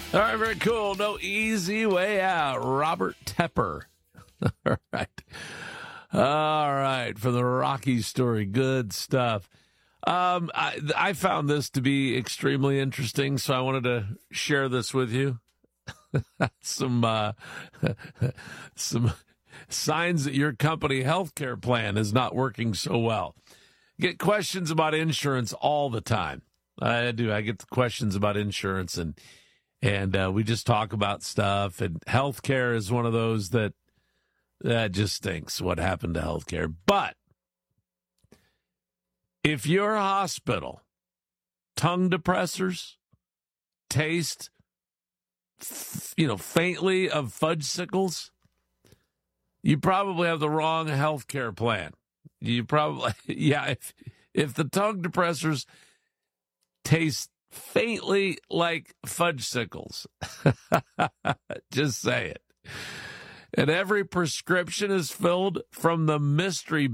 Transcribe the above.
All right, very cool. No easy way out. Robert Tepper. All right. All right. For the Rocky story. Good stuff. I found this to be extremely interesting, so I wanted to share this with you. Some signs that your company healthcare plan is not working so well. Get questions about insurance all the time. I do. I get the questions about insurance, and we just talk about stuff. And healthcare is one of those that just stinks. What happened to healthcare? But if your hospital tongue depressors taste, faintly of fudgesicles, you probably have the wrong healthcare plan. You probably, if the tongue depressors taste faintly like fudgesicles, just say it. And every prescription is filled from the mystery